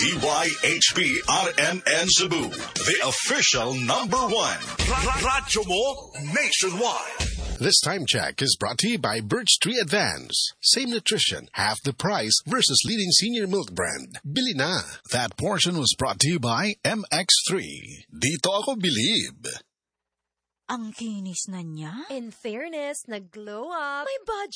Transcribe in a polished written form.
DYHP RMN Cebu, the official #1. Radyo mo nationwide. This time check is brought to you by Birch Tree Advance. Same nutrition, half the price versus leading senior milk brand. Bili na. That portion was brought to you by MX3. Dito ako believe. Ang kinis na niya. In fairness, nag-glow up. May budget